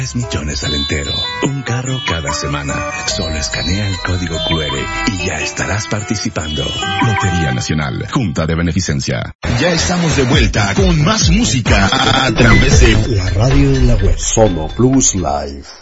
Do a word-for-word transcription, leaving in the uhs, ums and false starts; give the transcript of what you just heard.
tres millones al entero. Un carro cada semana. Solo escanea el código cu erre y ya estarás participando. Lotería Nacional, Junta de Beneficencia. Ya estamos de vuelta con más música a través de la radio de la web Sono Plus Live.